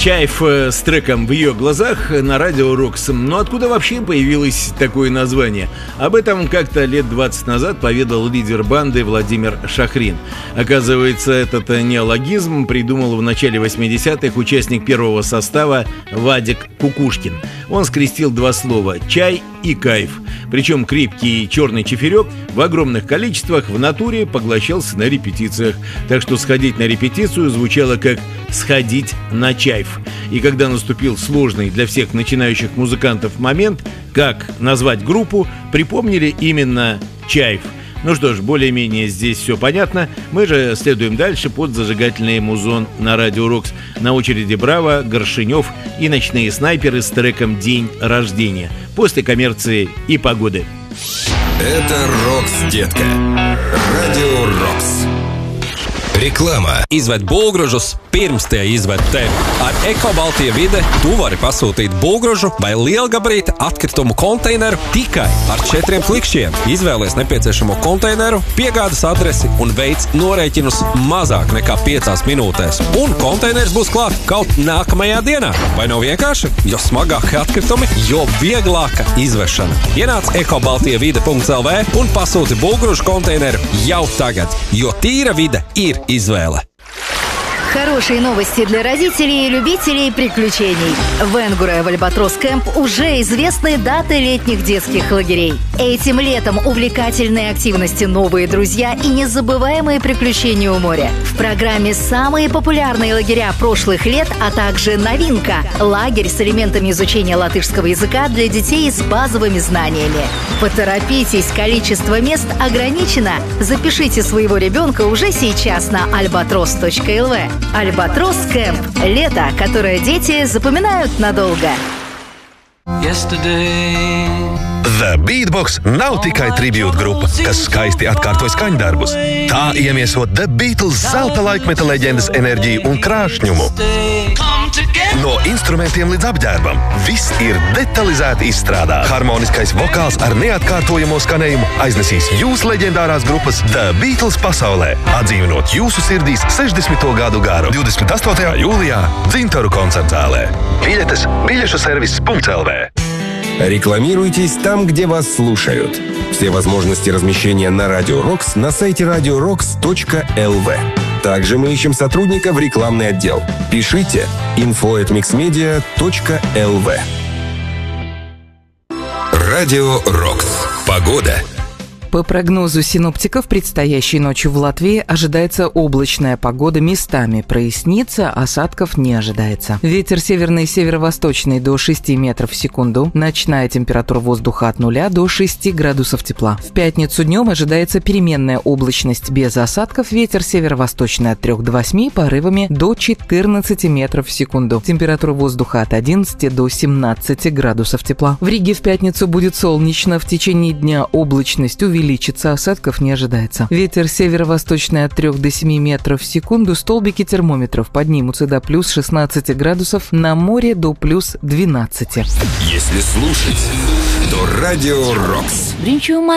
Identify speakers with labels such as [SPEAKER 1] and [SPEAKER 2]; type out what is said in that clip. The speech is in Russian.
[SPEAKER 1] Чайф с треком «В ее глазах» на радио Рокс. Но откуда вообще появилось такое название? Об этом как-то лет 20 назад поведал лидер банды Владимир Шахрин. Оказывается, этот неологизм придумал в начале 80-х участник первого состава Вадик Кукушкин. Он скрестил два слова «чай» и «кайф». Причем крепкий черный чиферек в огромных количествах в натуре поглощался на репетициях. Так что сходить на репетицию звучало как «сходить на чайф». И когда наступил сложный для всех начинающих музыкантов момент, как назвать группу, припомнили именно «чайф». Ну что ж, более-менее здесь все понятно. Мы же следуем дальше под зажигательный музон на радио Рокс. На очереди Браво, Горшенев и ночные снайперы с треком «День рождения». После коммерции и погоды.
[SPEAKER 2] Это Рокс, детка. Радио Рокс. Reklāmā.
[SPEAKER 3] Izved būvgrūžus, pirms tie izved tevi. Ar Ekobaltija vide tu vari pasūtīt būvgrūžu vai lielgabarīta atkritumu konteineru tikai ar 4 klikšķiem. Izvēlies nepieciešamo konteineru, piegādes adresi un veic norēķinus mazāk nekā 5 minūtēs. Un konteiners būs klāt kaut nākamajā dienā. Vai nav vienkārši? Jo smagāki atkritumi, jo vieglāka izvešana. Ienāc ekobaltijavide.lv un pasūti būvgrūžu konteineru jau tagad, jo tīra vide ir izvēle.
[SPEAKER 4] Хорошие новости для родителей и любителей приключений. В Энгуре в Альбатрос Кэмп уже известны даты летних детских лагерей. Этим летом увлекательные активности, новые друзья и незабываемые приключения у моря. В программе самые популярные лагеря прошлых лет, а также новинка – лагерь с элементами изучения латышского языка для детей с базовыми знаниями. Поторопитесь, количество мест ограничено. Запишите своего ребенка уже сейчас на albatros.lv. Альбатрос Кэмп. Лето, которое дети запоминают надолго.
[SPEAKER 5] The Beatbox nav tikai tribūta grupa, kas skaisti atkārto skaņdarbus. Tā iemieso The Beatles zelta laikmeta leģendas enerģiju un krāšņumu. No instrumentiem līdz apģērbam viss ir detalizēti izstrādāts. Harmoniskais vokāls ar neatkārtojamo skanējumu aiznesīs jūsu leģendārās grupas The Beatles pasaulē, atdzīvinot jūsu sirdīs 60. gadu garu. 28. jūlijā Dzintaru koncertzālē. Biļetes biļešu-servis.lv.
[SPEAKER 2] Рекламируйтесь там, где вас слушают. Все возможности размещения на Радио Рокс на сайте radiorocks.lv. Также мы ищем сотрудника в рекламный отдел. Пишите info@mixmedia.lv. Радио Рокс. Погода.
[SPEAKER 6] По прогнозу синоптиков, предстоящей ночью в Латвии ожидается облачная погода, местами прояснится, осадков не ожидается. Ветер северный и северо-восточный до 6 метров в секунду. Ночная температура воздуха от 0 до 6 градусов тепла. В пятницу днем ожидается переменная облачность без осадков. Ветер северо-восточный от 3 до 8, порывами до 14 метров в секунду. Температура воздуха от 11 до 17 градусов тепла. В Риге в пятницу будет солнечно. В течение дня облачность увеличится, осадков не ожидается. Ветер северо-восточный от 3 до 7 метров в секунду. Столбики термометров поднимутся до плюс 16 градусов, на море до плюс 12.
[SPEAKER 2] Если слушать, то Радио Рокс.